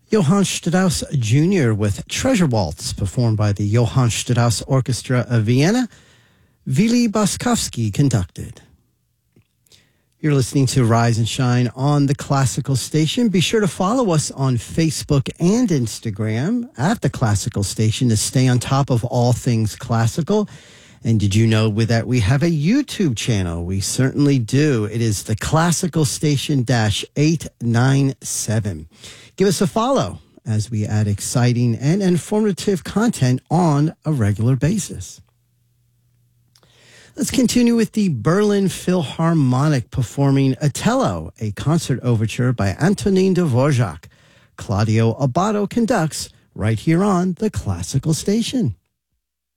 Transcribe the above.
Johann Strauss Jr. with Treasure Waltz, performed by the Johann Strauss Orchestra of Vienna. Vili Boskovsky conducted. You're listening to Rise and Shine on the Classical Station. Be sure to follow us on Facebook and Instagram at the Classical Station to stay on top of all things classical. And did you know that we have a YouTube channel? We certainly do. It is the Classical Station -897. Give us a follow as we add exciting and informative content on a regular basis. Let's continue with the Berlin Philharmonic performing Otello, a concert overture by Antonin Dvorak. Claudio Abbado conducts right here on the Classical Station.